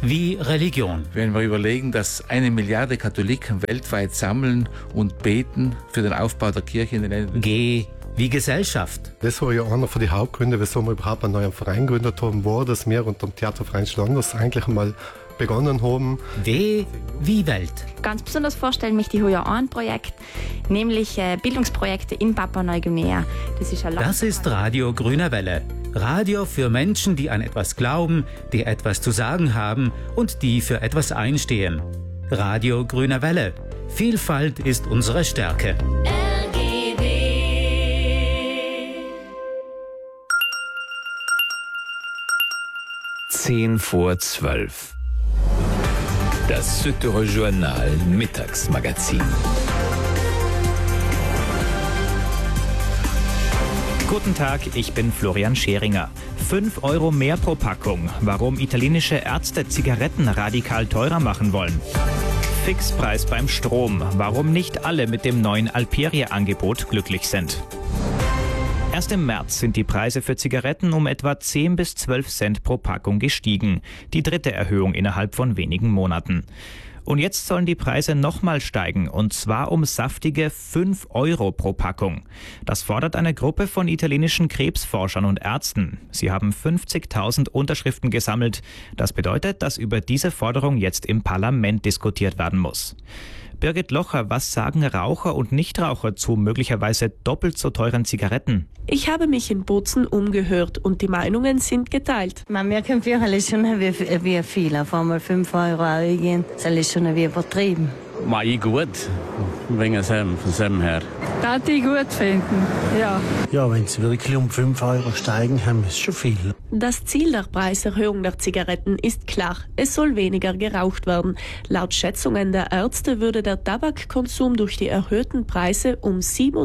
wie Religion. Wenn wir überlegen, dass 1 Milliarde Katholiken weltweit sammeln und beten für den Aufbau der Kirche in den Ländern. G wie Gesellschaft. Das war ja einer von den Hauptgründen, wieso wir überhaupt einen neuen Verein gegründet haben, war, dass wir unter dem Theaterverein Schlangers eigentlich einmal begonnen haben. W wie Welt. Ganz besonders vorstellen mich die Huya-An-Projekt, nämlich Bildungsprojekte in Papua-Neuguinea. Das ist Radio Grüne Welle. Radio für Menschen, die an etwas glauben, die etwas zu sagen haben und die für etwas einstehen. Radio Grüne Welle. Vielfalt ist unsere Stärke. 10:12. Das Süddeutsche Journal Mittagsmagazin. Guten Tag, ich bin Florian Scheringer. 5 Euro mehr pro Packung. Warum italienische Ärzte Zigaretten radikal teurer machen wollen. Fixpreis beim Strom. Warum nicht alle mit dem neuen Alperia-Angebot glücklich sind. Erst im März sind die Preise für Zigaretten um etwa 10 bis 12 Cent pro Packung gestiegen. Die dritte Erhöhung innerhalb von wenigen Monaten. Und jetzt sollen die Preise nochmal steigen, und zwar um saftige 5 Euro pro Packung. Das fordert eine Gruppe von italienischen Krebsforschern und Ärzten. Sie haben 50.000 Unterschriften gesammelt. Das bedeutet, dass über diese Forderung jetzt im Parlament diskutiert werden muss. Birgit Locher, was sagen Raucher und Nichtraucher zu möglicherweise doppelt so teuren Zigaretten? Ich habe mich in Bozen umgehört und die Meinungen sind geteilt. Man merkt vielleicht schon, wie viel. Auf einmal 5 Euro eingehen, das ist schon wie übertrieben. Mei gut, wegen von dem her. Das ich gut finden, ja. Ja, wenn sie wirklich um 5 Euro steigen, haben wir es schon viel. Das Ziel der Preiserhöhung der Zigaretten ist klar. Es soll weniger geraucht werden. Laut Schätzungen der Ärzte würde der Tabakkonsum durch die erhöhten Preise um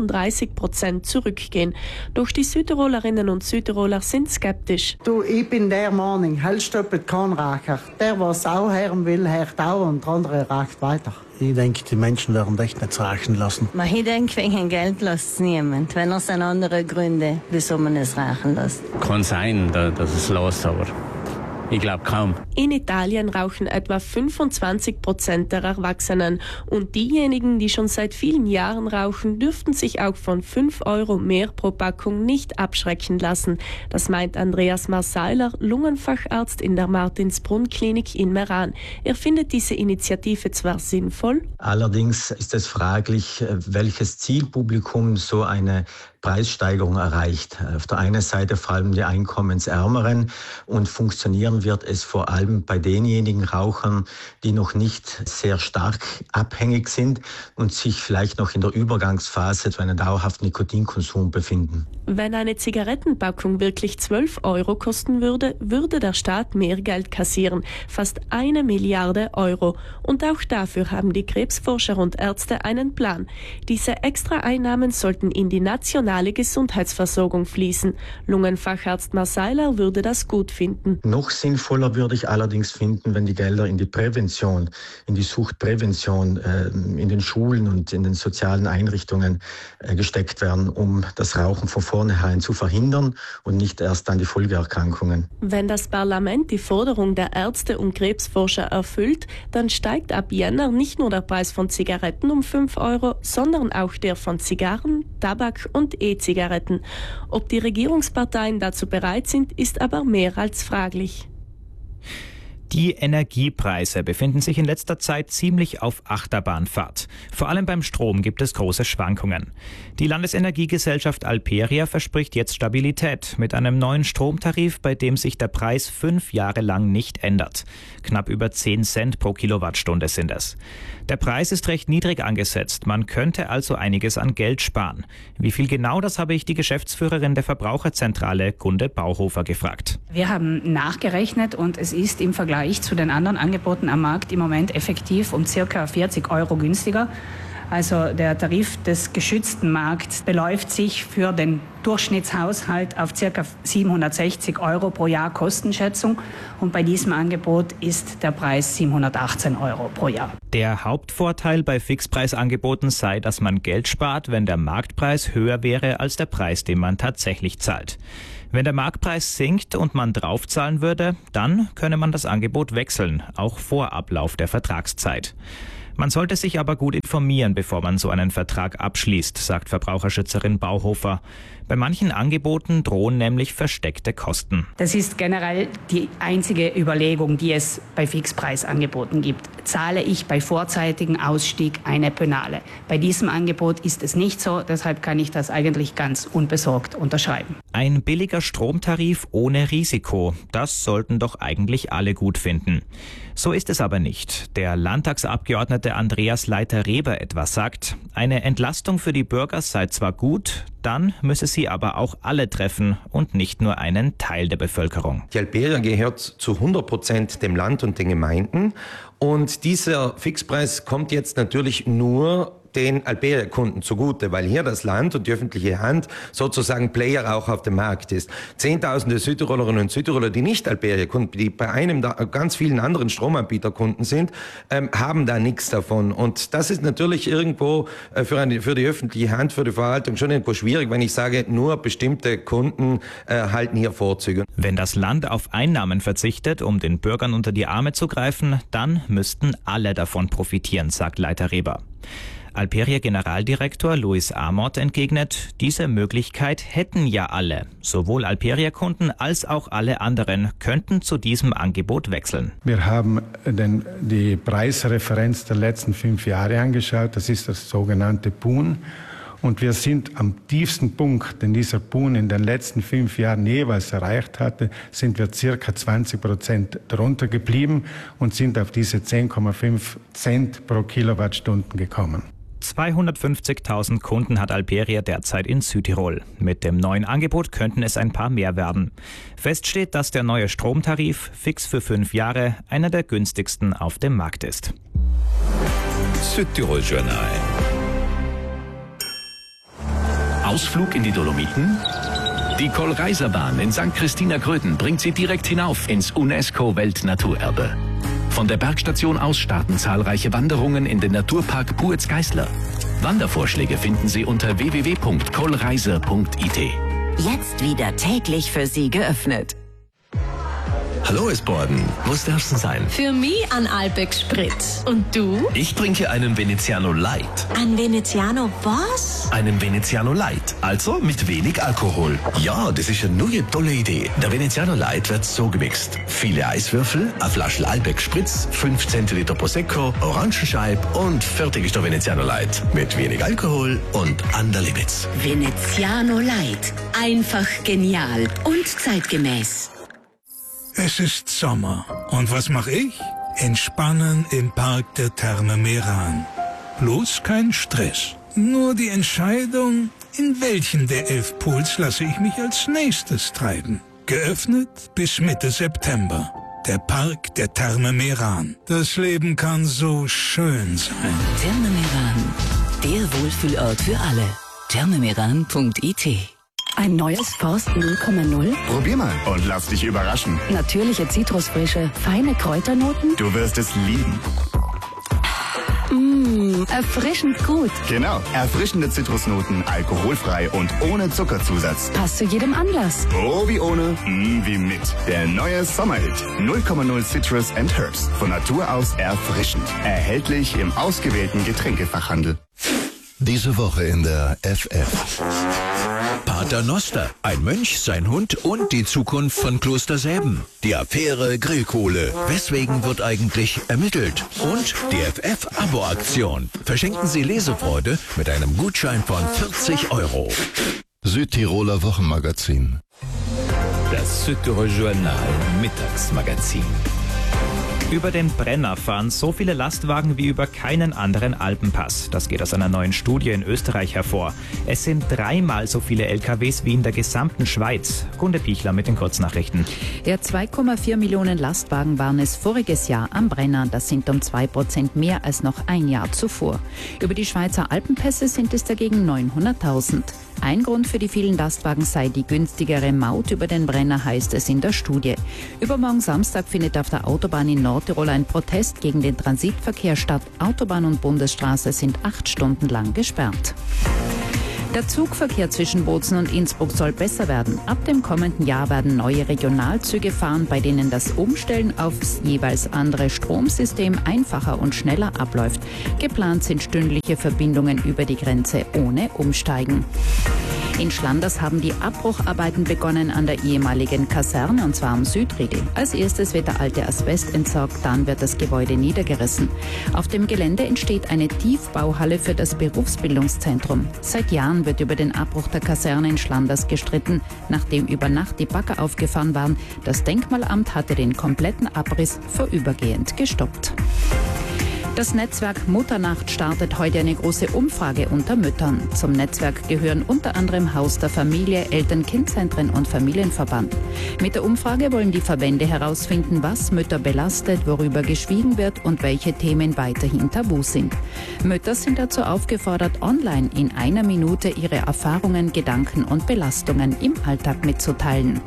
37% zurückgehen. Doch die Südtirolerinnen und Südtiroler sind skeptisch. Du, ich bin der Meinung, hellstöppelt kein Raucher. Der, was auch hören will, hört auch und der andere raucht weiter. Ich denke, die Menschen werden echt nicht rauchen lassen. Ich denke, wegen Geld lässt es niemand. Wenn es sind andere Gründe, wieso man es rauchen lässt. Kann sein, dass es lässt, aber ich glaube kaum. In Italien rauchen etwa 25% der Erwachsenen. Und diejenigen, die schon seit vielen Jahren rauchen, dürften sich auch von 5 Euro mehr pro Packung nicht abschrecken lassen. Das meint Andreas Marseiler, Lungenfacharzt in der Martinsbrunn-Klinik in Meran. Er findet diese Initiative zwar sinnvoll. Allerdings ist es fraglich, welches Zielpublikum so eine Preissteigerung erreicht. Auf der einen Seite vor allem die Einkommensärmeren, und funktionieren wird es vor allem bei denjenigen Rauchern, die noch nicht sehr stark abhängig sind und sich vielleicht noch in der Übergangsphase zu einem dauerhaften Nikotinkonsum befinden. Wenn eine Zigarettenpackung wirklich 12 Euro kosten würde, würde der Staat mehr Geld kassieren, fast 1 Milliarde Euro. Und auch dafür haben die Krebsforscher und Ärzte einen Plan. Diese Extraeinnahmen sollten in die nationale Gesundheitsversorgung fließen. Lungenfacharzt Marseiler würde das gut finden. Noch sinnvoller würde ich allerdings finden, wenn die Gelder in die Prävention, in die Suchtprävention, in den Schulen und in den sozialen Einrichtungen gesteckt werden, um das Rauchen von vornherein zu verhindern und nicht erst dann die Folgeerkrankungen. Wenn das Parlament die Forderung der Ärzte und Krebsforscher erfüllt, dann steigt ab Jänner nicht nur der Preis von Zigaretten um 5 Euro, sondern auch der von Zigarren, Tabak und E-Zigaretten. Ob die Regierungsparteien dazu bereit sind, ist aber mehr als fraglich. Die Energiepreise befinden sich in letzter Zeit ziemlich auf Achterbahnfahrt. Vor allem beim Strom gibt es große Schwankungen. Die Landesenergiegesellschaft Alperia verspricht jetzt Stabilität mit einem neuen Stromtarif, bei dem sich der Preis 5 Jahre lang nicht ändert. Knapp über 10 Cent pro Kilowattstunde sind es. Der Preis ist recht niedrig angesetzt. Man könnte also einiges an Geld sparen. Wie viel genau, das habe ich die Geschäftsführerin der Verbraucherzentrale, Gunde Bauhofer, gefragt. Wir haben nachgerechnet und es ist im Vergleich zu den anderen Angeboten am Markt im Moment effektiv um ca. 40 Euro günstiger. Also der Tarif des geschützten Markts beläuft sich für den Durchschnittshaushalt auf ca. 760 Euro pro Jahr Kostenschätzung. Und bei diesem Angebot ist der Preis 718 Euro pro Jahr. Der Hauptvorteil bei Fixpreisangeboten sei, dass man Geld spart, wenn der Marktpreis höher wäre als der Preis, den man tatsächlich zahlt. Wenn der Marktpreis sinkt und man draufzahlen würde, dann könne man das Angebot wechseln, auch vor Ablauf der Vertragszeit. Man sollte sich aber gut informieren, bevor man so einen Vertrag abschließt, sagt Verbraucherschützerin Bauhofer. Bei manchen Angeboten drohen nämlich versteckte Kosten. Das ist generell die einzige Überlegung, die es bei Fixpreisangeboten gibt. Zahle ich bei vorzeitigem Ausstieg eine Penale? Bei diesem Angebot ist es nicht so, deshalb kann ich das eigentlich ganz unbesorgt unterschreiben. Ein billiger Stromtarif ohne Risiko, das sollten doch eigentlich alle gut finden. So ist es aber nicht. Der Landtagsabgeordnete Andreas Leiter-Reber etwa sagt, eine Entlastung für die Bürger sei zwar gut, dann müsse sie aber auch alle treffen und nicht nur einen Teil der Bevölkerung. Die Alperia gehört zu 100% dem Land und den Gemeinden und dieser Fixpreis kommt jetzt natürlich nur den Alperia-Kunden zugute, weil hier das Land und die öffentliche Hand sozusagen Player auch auf dem Markt ist. Zehntausende Südtirolerinnen und Südtiroler, die nicht Alperia-Kunden, die bei einem ganz vielen anderen Stromanbieterkunden sind, haben da nichts davon. Und das ist natürlich irgendwo für die öffentliche Hand, für die Verwaltung schon irgendwo schwierig, wenn ich sage, nur bestimmte Kunden halten hier Vorzüge. Wenn das Land auf Einnahmen verzichtet, um den Bürgern unter die Arme zu greifen, dann müssten alle davon profitieren, sagt Leiter Reber. Alperia-Generaldirektor Luis Amort entgegnet, diese Möglichkeit hätten ja alle. Sowohl Alperia-Kunden als auch alle anderen könnten zu diesem Angebot wechseln. Wir haben die Preisreferenz der letzten 5 Jahre angeschaut. Das ist das sogenannte PUN. Und wir sind am tiefsten Punkt, den dieser PUN in den letzten 5 Jahren jeweils erreicht hatte, sind wir circa 20% darunter geblieben und sind auf diese 10,5 Cent pro Kilowattstunden gekommen. 250.000 Kunden hat Alperia derzeit in Südtirol. Mit dem neuen Angebot könnten es ein paar mehr werden. Fest steht, dass der neue Stromtarif fix für 5 Jahre einer der günstigsten auf dem Markt ist. Südtirol Journal. Ausflug in die Dolomiten? Die Kohlreiserbahn in St. Christina Gröden bringt Sie direkt hinauf ins UNESCO-Weltnaturerbe. Von der Bergstation aus starten zahlreiche Wanderungen in den Naturpark Puetz-Geißler. Wandervorschläge finden Sie unter www.kohlreiser.it. Jetzt wieder täglich für Sie geöffnet. Hallo Esborden, was darf's denn sein? Für mich ein Alpex Spritz. Und du? Ich trinke einen Veneziano Light. Ein Veneziano was? Einen Veneziano Light, also mit wenig Alkohol. Ja, das ist eine neue tolle Idee. Der Veneziano Light wird so gemixt. Viele Eiswürfel, eine Flasche Alpex Spritz, 5 Zentiliter Prosecco, Orangenscheib und fertig ist der Veneziano Light. Mit wenig Alkohol und an der Limits. Veneziano Light. Einfach genial und zeitgemäß. Es ist Sommer. Und was mache ich? Entspannen im Park der Therme Meran. Bloß kein Stress. Nur die Entscheidung, in welchen der 11 Pools lasse ich mich als nächstes treiben. Geöffnet bis Mitte September. Der Park der Therme Meran. Das Leben kann so schön sein. Therme Meran. Der Wohlfühlort für alle. thermemeran.it. Ein neues Forst 0,0? Probier mal und lass dich überraschen. Natürliche Zitrusfrische, feine Kräuternoten? Du wirst es lieben. Erfrischend gut. Genau, erfrischende Zitrusnoten, alkoholfrei und ohne Zuckerzusatz. Passt zu jedem Anlass. Oh, wie ohne, wie mit. Der neue Sommerhit 0,0 Citrus and Herbs. Von Natur aus erfrischend. Erhältlich im ausgewählten Getränkefachhandel. Diese Woche in der FF. Pater Noster, ein Mönch, sein Hund und die Zukunft von Kloster Säben. Die Affäre Grillkohle. Weswegen wird eigentlich ermittelt? Und die FF-Abo-Aktion. Verschenken Sie Lesefreude mit einem Gutschein von 40 €. Südtiroler Wochenmagazin. Das Südtirol Journal Mittagsmagazin. Über den Brenner fahren so viele Lastwagen wie über keinen anderen Alpenpass. Das geht aus einer neuen Studie in Österreich hervor. Es sind 3-mal so viele LKWs wie in der gesamten Schweiz. Gunde Pichler mit den Kurznachrichten. Ja, 2,4 Millionen Lastwagen waren es voriges Jahr am Brenner. Das sind um 2% mehr als noch ein Jahr zuvor. Über die Schweizer Alpenpässe sind es dagegen 900.000. Ein Grund für die vielen Lastwagen sei die günstigere Maut über den Brenner, heißt es in der Studie. Übermorgen Samstag findet auf der Autobahn in Nordtirol ein Protest gegen den Transitverkehr statt. Autobahn und Bundesstraße sind 8 Stunden lang gesperrt. Der Zugverkehr zwischen Bozen und Innsbruck soll besser werden. Ab dem kommenden Jahr werden neue Regionalzüge fahren, bei denen das Umstellen aufs jeweils andere Stromsystem einfacher und schneller abläuft. Geplant sind stündliche Verbindungen über die Grenze ohne Umsteigen. In Schlanders haben die Abbrucharbeiten begonnen an der ehemaligen Kaserne, und zwar am Südriedel. Als erstes wird der alte Asbest entsorgt, dann wird das Gebäude niedergerissen. Auf dem Gelände entsteht eine Tiefbauhalle für das Berufsbildungszentrum. Seit Jahren wird über den Abbruch der Kaserne in Schlanders gestritten, nachdem über Nacht die Bagger aufgefahren waren. Das Denkmalamt hatte den kompletten Abriss vorübergehend gestoppt. Das Netzwerk Mutternacht startet heute eine große Umfrage unter Müttern. Zum Netzwerk gehören unter anderem Haus der Familie, Eltern-Kind-Zentren und Familienverband. Mit der Umfrage wollen die Verbände herausfinden, was Mütter belastet, worüber geschwiegen wird und welche Themen weiterhin tabu sind. Mütter sind dazu aufgefordert, online in einer Minute ihre Erfahrungen, Gedanken und Belastungen im Alltag mitzuteilen.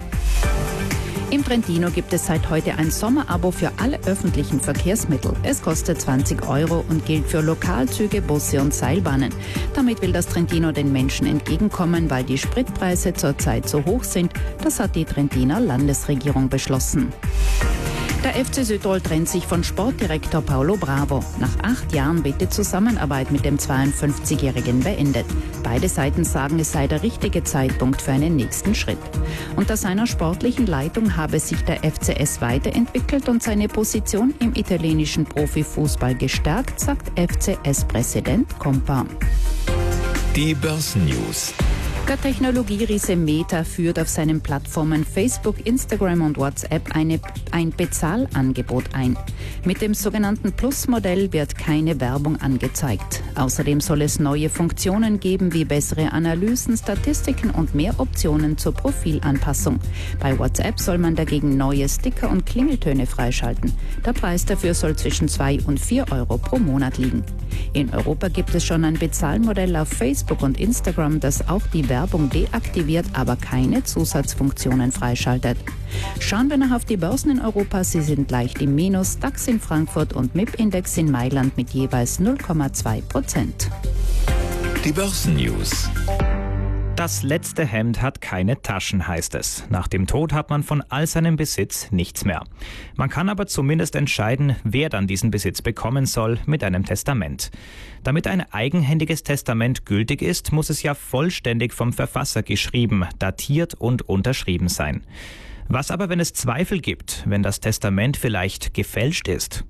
Im Trentino gibt es seit heute ein Sommerabo für alle öffentlichen Verkehrsmittel. Es kostet 20 € und gilt für Lokalzüge, Busse und Seilbahnen. Damit will das Trentino den Menschen entgegenkommen, weil die Spritpreise zurzeit so hoch sind. Das hat die Trentiner Landesregierung beschlossen. Der FC Südtirol trennt sich von Sportdirektor Paulo Bravo. Nach 8 Jahren wird die Zusammenarbeit mit dem 52-Jährigen beendet. Beide Seiten sagen, es sei der richtige Zeitpunkt für einen nächsten Schritt. Unter seiner sportlichen Leitung habe sich der FCS weiterentwickelt und seine Position im italienischen Profifußball gestärkt, sagt FCS-Präsident Compa. Die Börsennews. Der Technologieriese Meta führt auf seinen Plattformen Facebook, Instagram und WhatsApp ein Bezahlangebot ein. Mit dem sogenannten Plus-Modell wird keine Werbung angezeigt. Außerdem soll es neue Funktionen geben wie bessere Analysen, Statistiken und mehr Optionen zur Profilanpassung. Bei WhatsApp soll man dagegen neue Sticker und Klingeltöne freischalten. Der Preis dafür soll zwischen 2 und 4 € pro Monat liegen. In Europa gibt es schon ein Bezahlmodell auf Facebook und Instagram, das auch die Werbung deaktiviert, aber keine Zusatzfunktionen freischaltet. Schauen wir noch auf die Börsen in Europa. Sie sind leicht im Minus. DAX in Frankfurt und MIP-Index in Mailand mit jeweils 0,2%. Die Börsennews. Das letzte Hemd hat keine Taschen, heißt es. Nach dem Tod hat man von all seinem Besitz nichts mehr. Man kann aber zumindest entscheiden, wer dann diesen Besitz bekommen soll mit einem Testament. Damit ein eigenhändiges Testament gültig ist, muss es ja vollständig vom Verfasser geschrieben, datiert und unterschrieben sein. Was aber, wenn es Zweifel gibt, wenn das Testament vielleicht gefälscht ist?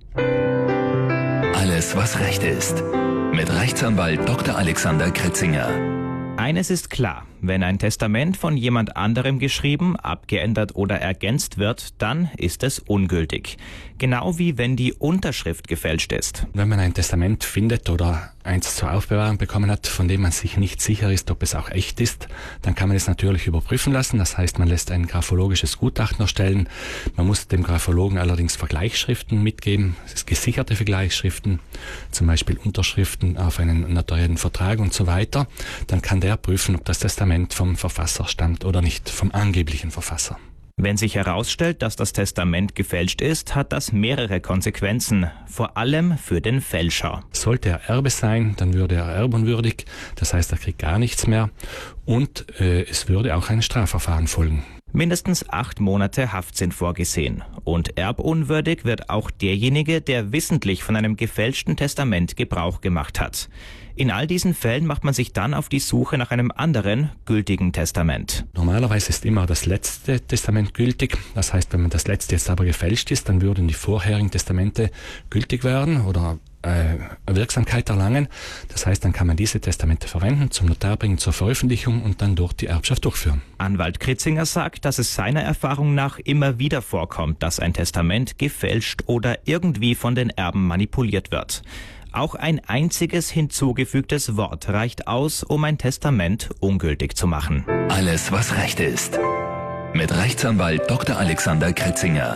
Alles, was Recht ist. Mit Rechtsanwalt Dr. Alexander Kritzinger. Eines ist klar, wenn ein Testament von jemand anderem geschrieben, abgeändert oder ergänzt wird, dann ist es ungültig. Genau wie wenn die Unterschrift gefälscht ist. Wenn man ein Testament findet oder eins zur Aufbewahrung bekommen hat, von dem man sich nicht sicher ist, ob es auch echt ist, dann kann man es natürlich überprüfen lassen. Das heißt, man lässt ein graphologisches Gutachten erstellen. Man muss dem Graphologen allerdings Vergleichsschriften mitgeben, gesicherte Vergleichsschriften, zum Beispiel Unterschriften auf einen notariellen Vertrag und so weiter. Dann kann der prüfen, ob das Testament vom Verfasser stammt oder nicht, vom angeblichen Verfasser. Wenn sich herausstellt, dass das Testament gefälscht ist, hat das mehrere Konsequenzen, vor allem für den Fälscher. Sollte er Erbe sein, dann würde er erbunwürdig, das heißt, er kriegt gar nichts mehr und es würde auch ein Strafverfahren folgen. Mindestens 8 Monate Haft sind vorgesehen. Und erbunwürdig wird auch derjenige, der wissentlich von einem gefälschten Testament Gebrauch gemacht hat. In all diesen Fällen macht man sich dann auf die Suche nach einem anderen, gültigen Testament. Normalerweise ist immer das letzte Testament gültig. Das heißt, wenn man das letzte jetzt aber gefälscht ist, dann würden die vorherigen Testamente gültig werden oder Wirksamkeit erlangen. Das heißt, dann kann man diese Testamente verwenden, zum Notar bringen, zur Veröffentlichung und dann dort die Erbschaft durchführen. Anwalt Kritzinger sagt, dass es seiner Erfahrung nach immer wieder vorkommt, dass ein Testament gefälscht oder irgendwie von den Erben manipuliert wird. Auch ein einziges hinzugefügtes Wort reicht aus, um ein Testament ungültig zu machen. Alles, was Recht ist. Mit Rechtsanwalt Dr. Alexander Kritzinger.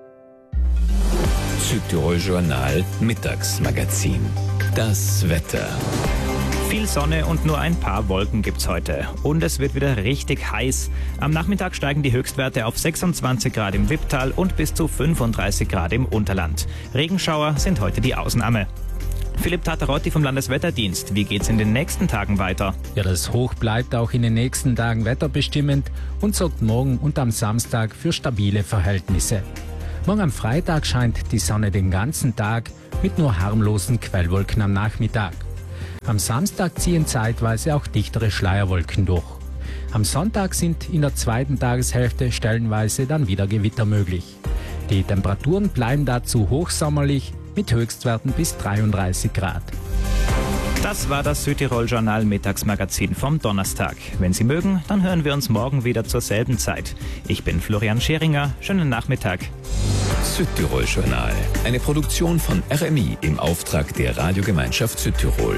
Südtirol Journal Mittagsmagazin. Das Wetter. Viel Sonne und nur ein paar Wolken gibt's heute. Und es wird wieder richtig heiß. Am Nachmittag steigen die Höchstwerte auf 26 Grad im Wipptal und bis zu 35 Grad im Unterland. Regenschauer sind heute die Ausnahme. Philipp Tatarotti vom Landeswetterdienst. Wie geht's in den nächsten Tagen weiter? Ja, das Hoch bleibt auch in den nächsten Tagen wetterbestimmend und sorgt morgen und am Samstag für stabile Verhältnisse. Morgen am Freitag scheint die Sonne den ganzen Tag mit nur harmlosen Quellwolken am Nachmittag. Am Samstag ziehen zeitweise auch dichtere Schleierwolken durch. Am Sonntag sind in der zweiten Tageshälfte stellenweise dann wieder Gewitter möglich. Die Temperaturen bleiben dazu hochsommerlich mit Höchstwerten bis 33 Grad. Das war das Südtirol-Journal Mittagsmagazin vom Donnerstag. Wenn Sie mögen, dann hören wir uns morgen wieder zur selben Zeit. Ich bin Florian Scheringer. Schönen Nachmittag. Südtirol-Journal. Eine Produktion von RMI im Auftrag der Radiogemeinschaft Südtirol.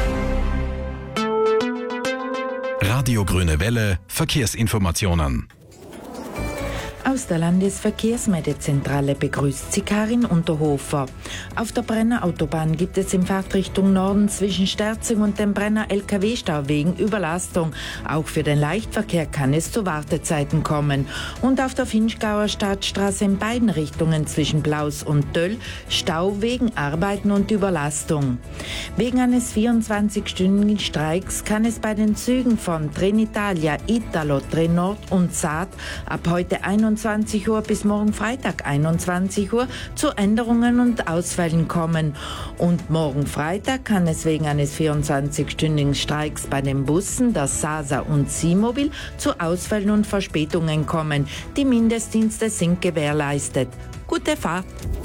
Radio Grüne Welle, Verkehrsinformationen. Aus der Landesverkehrsmeldezentrale begrüßt Sie Karin Unterhofer. Auf der Brenner Autobahn gibt es in Fahrtrichtung Norden zwischen Sterzing und dem Brenner LKW-Stau wegen Überlastung. Auch für den Leichtverkehr kann es zu Wartezeiten kommen. Und auf der Vinschgauer Stadtstraße in beiden Richtungen zwischen Blaus und Döll Stau wegen Arbeiten und Überlastung. Wegen eines 24-stündigen Streiks kann es bei den Zügen von Trenitalia, Italo, Trenord und Saat ab heute 21 Uhr bis morgen Freitag 21 Uhr zu Änderungen und Ausfällen kommen. Und morgen Freitag kann es wegen eines 24-stündigen Streiks bei den Bussen der Sasa und Seamobil zu Ausfällen und Verspätungen kommen. Die Mindestdienste sind gewährleistet. Gute Fahrt!